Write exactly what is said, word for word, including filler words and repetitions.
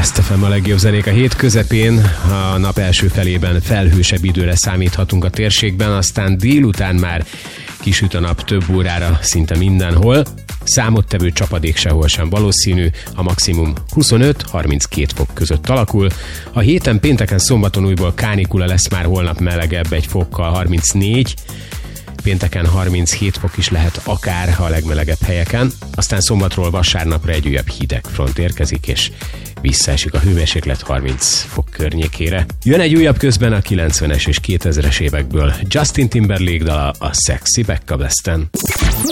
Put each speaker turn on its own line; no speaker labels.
Best ef em, a legjobb zenék a hét közepén. A nap első felében felhősebb időre számíthatunk a térségben, aztán délután már kisüt a nap több órára szinte mindenhol. Számottevő csapadék sehol sem valószínű, a maximum huszonöt-harminckét fok között alakul. A héten pénteken szombaton újból kánikula lesz, már holnap melegebb egy fokkal, harmincnégy. Pénteken harminchét fok is lehet akár a legmelegebb helyeken, aztán szombatról vasárnapra egy újabb hideg front érkezik, és visszaesik a hőmérséklet harminc fok környékére. Jön egy újabb közben a kilencvenes és kétezres évekből Justin Timberlake dala, a Sexy Back a Besten.